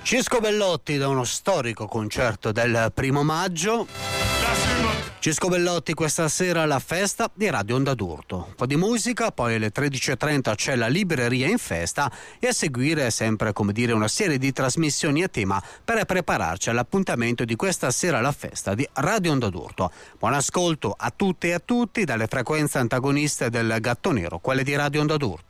Cisco Bellotti da uno storico concerto del 1° maggio. Cisco Bellotti questa sera alla festa di Radio Onda d'Urto. Un po' di musica, poi alle 13.30 c'è la libreria in festa e a seguire sempre, come dire, una serie di trasmissioni a tema per prepararci all'appuntamento di questa sera alla festa di Radio Onda d'Urto. Buon ascolto a tutte e a tutti dalle frequenze antagoniste del Gatto Nero, quelle di Radio Onda d'Urto.